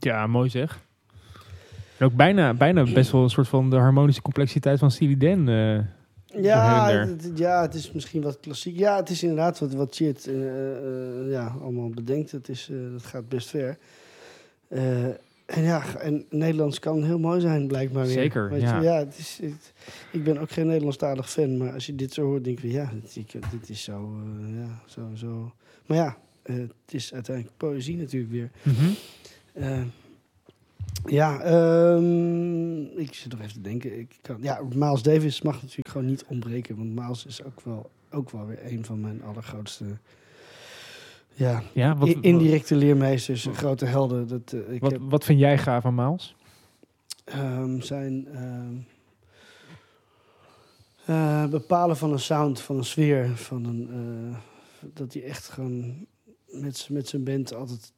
Ja, mooi zeg. En ook bijna best wel een soort van de harmonische complexiteit van Steely Dan. Ja, het is misschien wat klassiek. Ja, het is inderdaad wat shit allemaal bedenkt. Dat gaat best ver. En Nederlands kan heel mooi zijn, blijkbaar weer. Zeker, Weet ja. je, ja, ik ben ook geen Nederlandstalig fan, maar als je dit zo hoort, denk je, ja, dit is zo. Maar ja, het is uiteindelijk poëzie natuurlijk weer. Mhm. Ik zit nog even te denken. Miles Davis mag natuurlijk gewoon niet ontbreken, want Miles is ook wel weer een van mijn allergrootste indirecte leermeesters, grote helden. Wat vind jij gaaf aan Miles? Zijn bepalen van een sound, van een sfeer, dat hij echt gewoon met zijn band altijd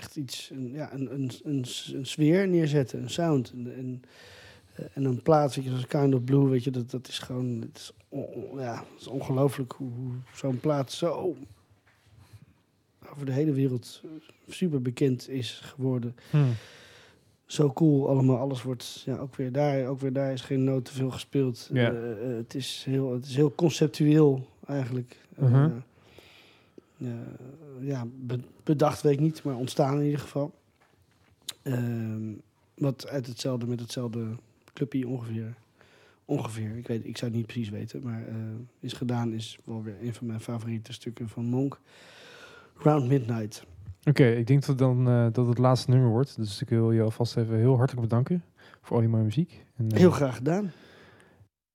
een sfeer neerzetten, een sound. En een plaat, weet je, zoals Kind of Blue, weet je, dat is gewoon, het is ongelooflijk hoe zo'n plaat zo over de hele wereld super bekend is geworden. Zo cool allemaal, alles wordt, ook weer daar is geen noot te veel gespeeld. Ja. Het is heel conceptueel eigenlijk. Bedacht weet ik niet, maar ontstaan in ieder geval. Wat met hetzelfde clubje ongeveer. Ik zou het niet precies weten, maar is gedaan, is wel weer een van mijn favoriete stukken van Monk. Round Midnight. Oké, ik denk dat het laatste nummer wordt. Dus ik wil je alvast even heel hartelijk bedanken voor al die mooie muziek. En, heel graag gedaan.